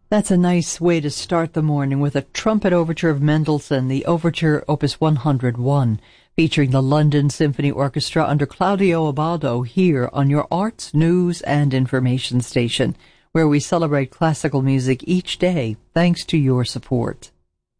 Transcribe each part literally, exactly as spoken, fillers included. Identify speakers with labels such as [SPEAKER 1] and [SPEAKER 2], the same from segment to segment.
[SPEAKER 1] That's a nice way to start the morning with a trumpet overture of Mendelssohn, the Overture Opus one hundred one, featuring the London Symphony Orchestra under Claudio Abbado here on your arts, news, and information station, where we celebrate classical music each day thanks to your support.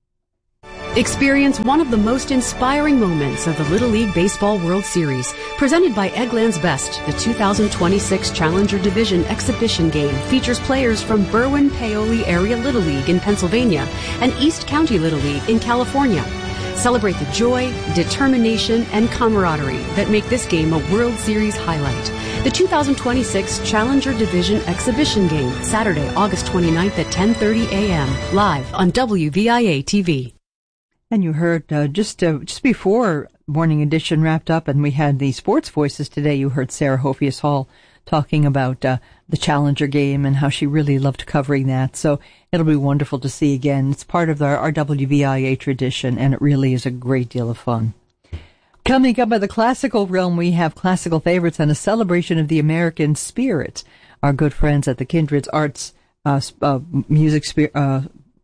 [SPEAKER 2] Experience one of the most inspiring moments of the Little League Baseball World Series. Presented by Eggland's Best, the two thousand twenty-six Challenger Division exhibition game features players from Berwyn-Paoli Area Little League in Pennsylvania and East County Little League in California. Celebrate the joy, determination, and camaraderie that make this game a World Series highlight. The two thousand twenty-six Challenger Division exhibition game, Saturday, August twenty-ninth at ten thirty a.m., live on W V I A T V.
[SPEAKER 1] And you heard uh, just uh, just before Morning Edition wrapped up and we had the Sports Voices today, you heard Sarah Hofius Hall talking about uh, the Challenger game and how she really loved covering that. So it'll be wonderful to see again. It's part of our, our W V I A tradition, and it really is a great deal of fun. Coming up by the classical realm, we have classical favorites and a celebration of the American spirit. Our good friends at the Kindred's Arts uh, uh, Music uh,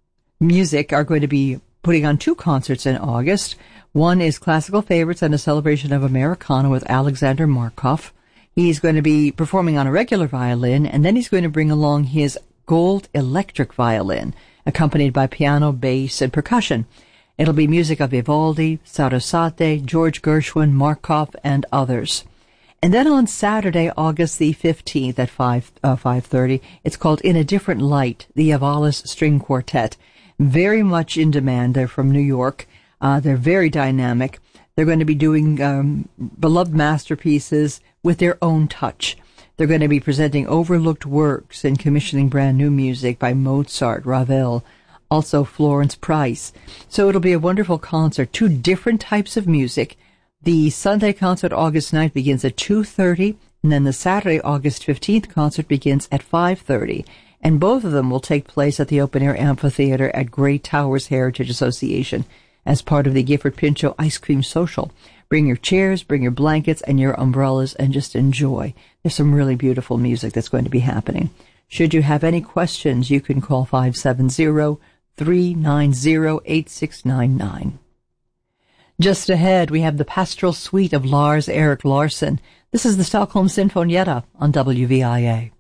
[SPEAKER 1] Music are going to be putting on two concerts in August. One is Classical Favorites and a Celebration of Americana with Alexander Markov. He's going to be performing on a regular violin, and then he's going to bring along his gold electric violin, accompanied by piano, bass, and percussion. It'll be music of Vivaldi, Sarasate, George Gershwin, Markov, and others. And then on Saturday, August the fifteenth at five uh, five thirty, it's called In a Different Light, the Yavalis String Quartet. Very much in demand. They're from New York. Uh, they're very dynamic. They're going to be doing um, beloved masterpieces with their own touch. They're going to be presenting overlooked works and commissioning brand new music by Mozart, Ravel, also Florence Price. So it'll be a wonderful concert. Two different types of music. The Sunday concert August ninth begins at two thirty, and then the Saturday August fifteenth concert begins at five thirty. And both of them will take place at the Open Air Amphitheater at Great Towers Heritage Association as part of the Gifford Pinchot Ice Cream Social. Bring your chairs, bring your blankets, and your umbrellas, and just enjoy. There's some really beautiful music that's going to be happening. Should you have any questions, you can call five seven zero, three nine zero, eight six nine nine. Just ahead, we have the Pastoral Suite of Lars Erik Larsson. This is the Stockholm Sinfonietta on W V I A.